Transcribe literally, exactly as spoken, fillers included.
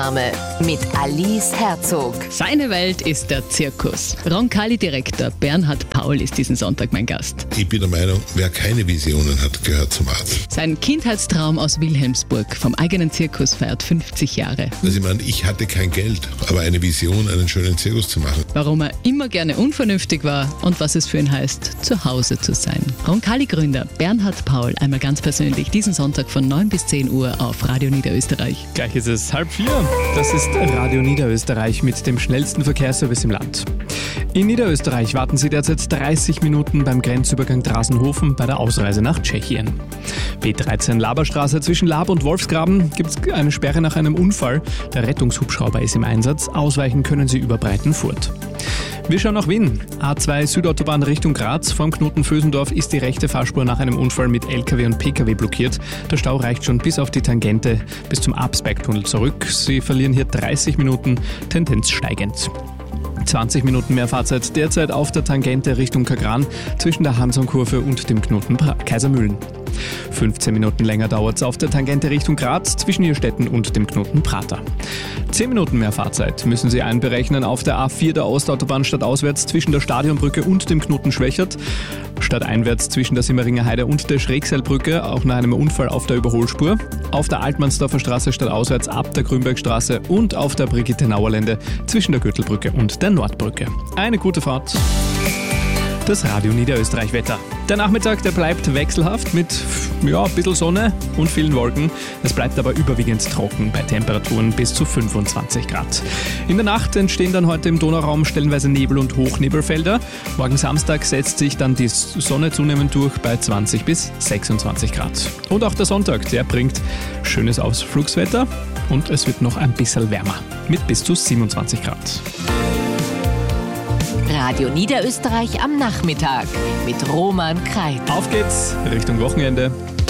mit Alice Herzog. Seine Welt ist der Zirkus. Roncalli-Direktor Bernhard Paul ist diesen Sonntag mein Gast. Ich bin der Meinung, wer keine Visionen hat, gehört zum Arzt. Sein Kindheitstraum aus Wilhelmsburg vom eigenen Zirkus feiert fünfzig Jahre. Also ich meine, ich hatte kein Geld, aber eine Vision, einen schönen Zirkus zu machen. Warum er immer gerne unvernünftig war und was es für ihn heißt, zu Hause zu sein. Roncalli-Gründer Bernhard Paul einmal ganz persönlich diesen Sonntag von neun bis zehn Uhr auf Radio Niederösterreich. Gleich ist es halb vier. Das ist Radio Niederösterreich mit dem schnellsten Verkehrsservice im Land. In Niederösterreich warten Sie derzeit dreißig Minuten beim Grenzübergang Drasenhofen bei der Ausreise nach Tschechien. B dreizehn Laberstraße zwischen Lab und Wolfsgraben gibt es eine Sperre nach einem Unfall. Der Rettungshubschrauber ist im Einsatz. Ausweichen können Sie über Breitenfurt. Wir schauen nach Wien. A zwei Südautobahn Richtung Graz. Vom Knoten Vösendorf ist die rechte Fahrspur nach einem Unfall mit L K W und P K W blockiert. Der Stau reicht schon bis auf die Tangente bis zum Absbergtunnel zurück. Sie verlieren hier dreißig Minuten, Tendenz steigend. zwanzig Minuten mehr Fahrzeit derzeit auf der Tangente Richtung Kagran zwischen der Hansonkurve und dem Knoten Kaisermühlen. fünfzehn Minuten länger dauert es auf der Tangente Richtung Graz zwischen Irstetten und dem Knoten Prater. zehn Minuten mehr Fahrzeit müssen Sie einberechnen auf der A vier der Ostautobahn stadtauswärts zwischen der Stadionbrücke und dem Knoten Schwächert. Stadteinwärts zwischen der Simmeringer Heide und der Schrägseilbrücke, auch nach einem Unfall auf der Überholspur. Auf der Altmannsdorfer Straße stadtauswärts ab der Grünbergstraße und auf der Brigitte-Nauer-Lände zwischen der Gürtelbrücke und der Nordbrücke. Eine gute Fahrt. Das Radio Niederösterreich-Wetter. Der Nachmittag, der bleibt wechselhaft mit ja, ein bisschen Sonne und vielen Wolken. Es bleibt aber überwiegend trocken bei Temperaturen bis zu fünfundzwanzig Grad. In der Nacht entstehen dann heute im Donauraum stellenweise Nebel- und Hochnebelfelder. Morgen Samstag setzt sich dann die Sonne zunehmend durch bei zwanzig bis sechsundzwanzig Grad. Und auch der Sonntag, der bringt schönes Ausflugswetter und es wird noch ein bisschen wärmer mit bis zu siebenundzwanzig Grad. Radio Niederösterreich am Nachmittag mit Roman Kreit. Auf geht's Richtung Wochenende.